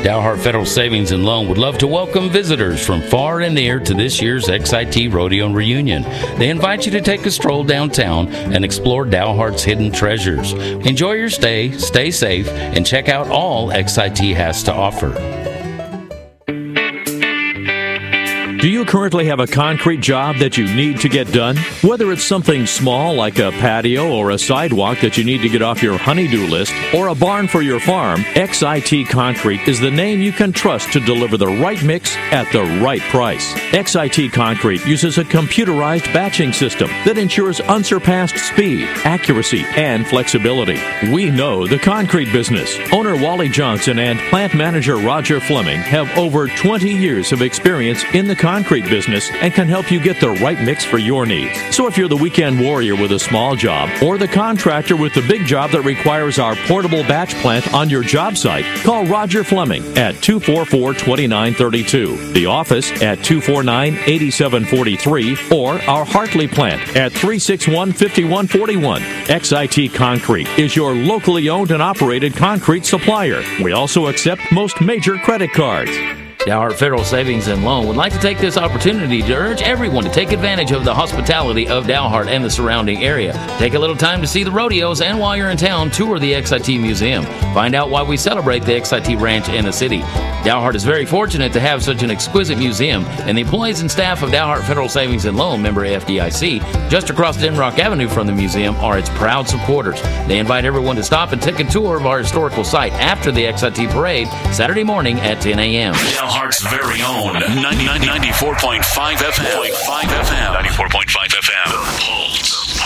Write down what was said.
Dalhart Federal Savings and Loan would love to welcome visitors from far and near to this year's XIT Rodeo and Reunion. They invite you to take a stroll downtown and explore Dalhart's hidden treasures. Enjoy your stay, stay safe, and check out all XIT has to offer. Do you currently have a concrete job that you need to get done? Whether it's something small like a patio or a sidewalk that you need to get off your honey-do list, or a barn for your farm, XIT Concrete is the name you can trust to deliver the right mix at the right price. XIT Concrete uses a computerized batching system that ensures unsurpassed speed, accuracy, and flexibility. We know the concrete business. Owner Wally Johnson and plant manager Roger Fleming have over 20 years of experience in the concrete business and can help you get the right mix for your needs. So if you're the weekend warrior with a small job or the contractor with the big job that requires our portable batch plant on your job site, call Roger Fleming at 244-2932, the office at 249-8743, or our Hartley plant at 361-5141. XIT Concrete is your locally owned and operated concrete supplier. We also accept most major credit cards. Dalhart Federal Savings and Loan would like to take this opportunity to urge everyone to take advantage of the hospitality of Dalhart and the surrounding area. Take a little time to see the rodeos, and while you're in town, tour the XIT Museum. Find out why we celebrate the XIT Ranch in the city. Dalhart is very fortunate to have such an exquisite museum, and the employees and staff of Dalhart Federal Savings and Loan, member FDIC, just across Denrock Avenue from the museum, are its proud supporters. They invite everyone to stop and take a tour of our historical site after the XIT Parade, Saturday morning at 10 a.m. Dalhart's very own 94.5 FM. 94.5 FM. The Pulse.